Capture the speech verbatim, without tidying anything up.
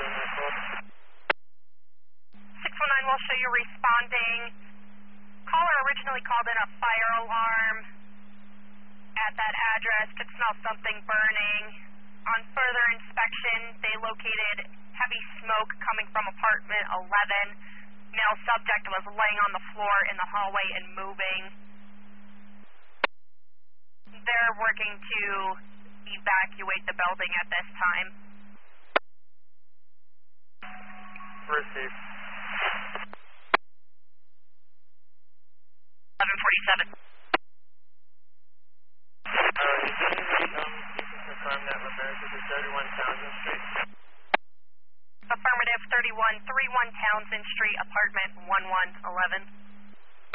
six one nine will show you responding. Caller originally called in a fire alarm at that address, could smell something burning. On further inspection, they located heavy smoke coming from apartment eleven. Male subject was laying on the floor in the hallway and moving. They're working to evacuate the building at this time. Receive. eleven forty-seven. Uh, you can um, confirm that repairs to thirty-one Townsend Street. Affirmative, thirty-one thirty-one Townsend Street, apartment one one eleven.